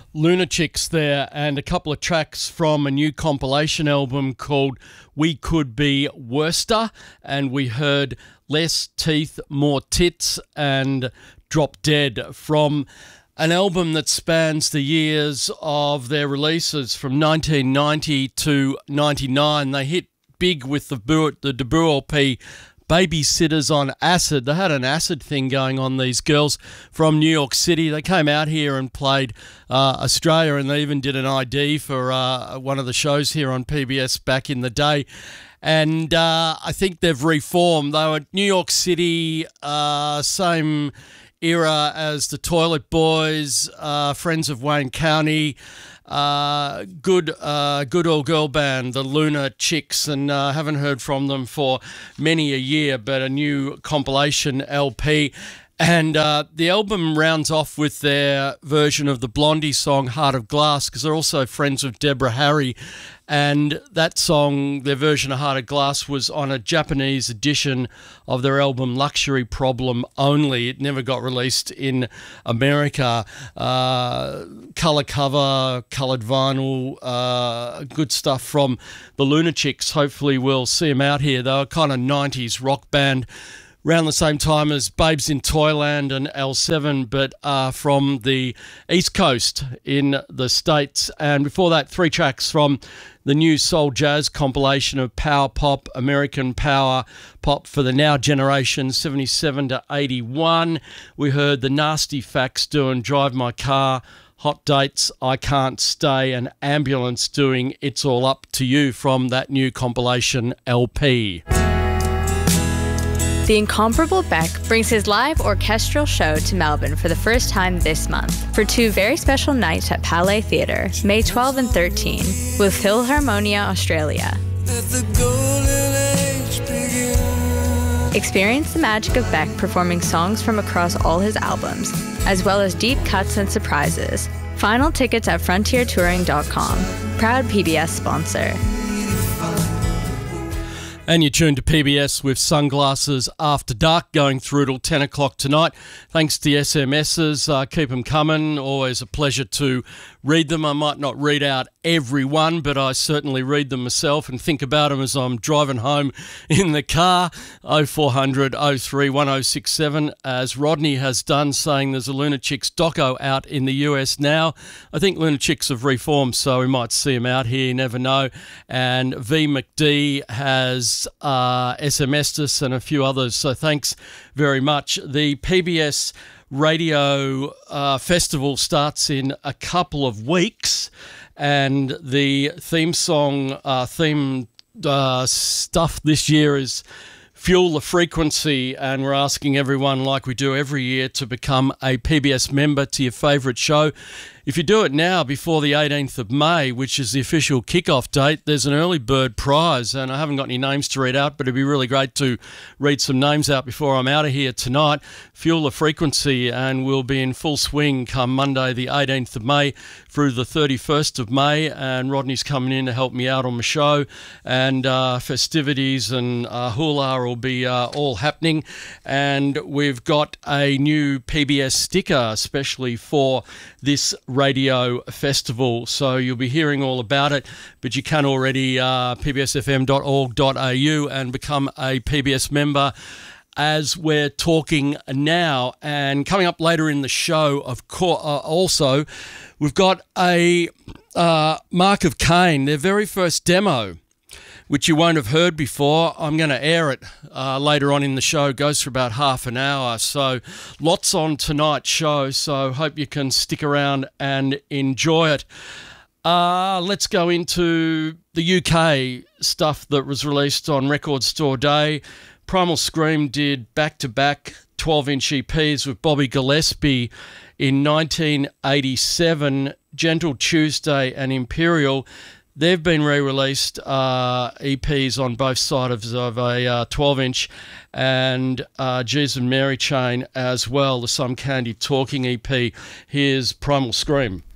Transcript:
Lunachicks there, and a couple of tracks from a new compilation album called We Could Be Worster, and we heard Less Teeth, More Tits and Drop Dead from an album that spans the years of their releases from 1990 to 99. They hit big with the debut LP Babysitters on Acid. They had an acid thing going on, these girls from New York City. They came out here and played Australia, and they even did an ID for one of the shows here on PBS back in the day. And I think they've reformed. They were New York City, same era as the Toilet Boys, Friends of Wayne County, good all-girl band, the Lunachicks, and haven't heard from them for many a year, but a new compilation LP. And the album rounds off with their version of the Blondie song Heart of Glass, because they're also friends with Deborah Harry. And that song, their version of Heart of Glass, was on a Japanese edition of their album Luxury Problem Only. It never got released in America. Colour cover, coloured vinyl, good stuff from the Lunachicks. Hopefully we'll see them out here. They were kind of 90s rock band, around the same time as Babes in Toyland and L7, but from the East Coast in the States. And before that, 3 tracks from the new soul jazz compilation of power pop, American power pop for the now generation, 77 to 81. We heard the Nasty Facts doing Drive My Car, Hot Dates, I Can't Stay, and Ambulance doing It's All Up to You from that new compilation LP. The incomparable Beck brings his live orchestral show to Melbourne for the first time this month for 2 very special nights at Palais Theatre, May 12 and 13, with Philharmonia Australia. Experience the magic of Beck performing songs from across all his albums, as well as deep cuts and surprises. Final tickets at frontiertouring.com. Proud PBS sponsor. And you're tuned to PBS with Sunglasses After Dark, going through till 10 o'clock tonight. Thanks to the SMSs. Keep them coming. Always a pleasure to read them. I might not read out every one, but I certainly read them myself and think about them as I'm driving home in the car. 0400 03 1067, as Rodney has done, saying there's a Lunachicks doco out in the US now. I think Lunachicks have reformed, so we might see them out here, you never know. And V McD has SMS'd us and a few others, so thanks very much. The PBS Radio Festival starts in a couple of weeks, and the theme song stuff this year is Fuel the Frequency, and we're asking everyone, like we do every year, to become a PBS member to your favourite show. If you do it now before the 18th of May, which is the official kickoff date, there's an early bird prize, and I haven't got any names to read out, but it'd be really great to read some names out before I'm out of here tonight. Fuel the Frequency, and we'll be in full swing come Monday the 18th of May through the 31st of May, and Rodney's coming in to help me out on my show, and festivities and hula will be all happening. And we've got a new PBS sticker especially for this radio festival, so you'll be hearing all about it, but you can already pbsfm.org.au and become a PBS member as we're talking now. And coming up later in the show, of course, also we've got a Mark of Cain, their very first demo, which you won't have heard before. I'm going to air it later on in the show. It goes for about half an hour. So lots on tonight's show. So hope you can stick around and enjoy it. Let's go into the UK stuff that was released on Record Store Day. Primal Scream did back-to-back 12-inch EPs with Bobby Gillespie in 1987, Gentle Tuesday and Imperial. They've been re-released EPs on both sides of a 12-inch, and Jeeves and Mary Chain as well, the Some Candy Talking EP. Here's Primal Scream.